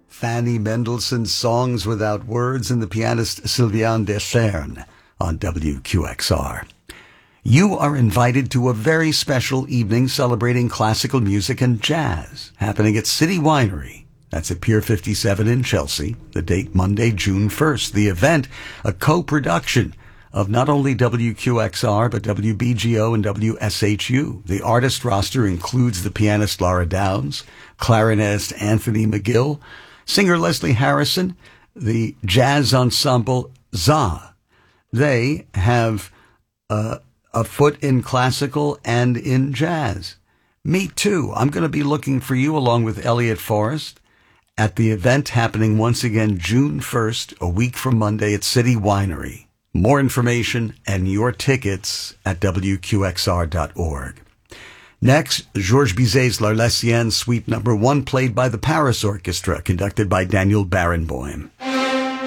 Fanny Mendelssohn's Songs Without Words and the pianist Sylviane Deschênes on WQXR. You are invited to a very special evening celebrating classical music and jazz happening at City Winery. That's at Pier 57 in Chelsea. The date Monday, June 1st. The event, a co-production of not only WQXR, but WBGO and WSHU. The artist roster includes the pianist Laura Downs, clarinetist Anthony McGill, singer Leslie Harrison, the jazz ensemble ZA. They have a foot in classical and in jazz. Me too. I'm going to be looking for you along with Elliot Forrest at the event happening once again June 1st, a week from Monday at City Winery. More information and your tickets at WQXR.org. Next, Georges Bizet's L'Arlésienne Suite No. 1, played by the Paris Orchestra, conducted by Daniel Barenboim.